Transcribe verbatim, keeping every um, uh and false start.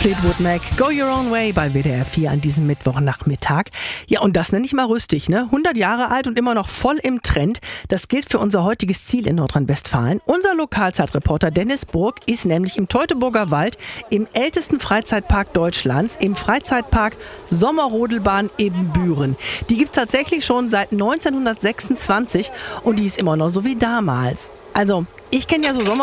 Fleetwood Mac, Go Your Own Way bei W D R vier an diesem Mittwochnachmittag. Ja, und das nenne ich mal rüstig, ne? hundert Jahre alt und immer noch voll im Trend. Das gilt für unser heutiges Ziel in Nordrhein-Westfalen. Unser Lokalzeitreporter Dennis Burg ist nämlich im Teutoburger Wald, im ältesten Freizeitpark Deutschlands, im Freizeitpark Sommerrodelbahn Ebenbüren. Die gibt's tatsächlich schon seit neunzehnhundertsechsundzwanzig und die ist immer noch so wie damals. Also, ich kenne ja so Sommer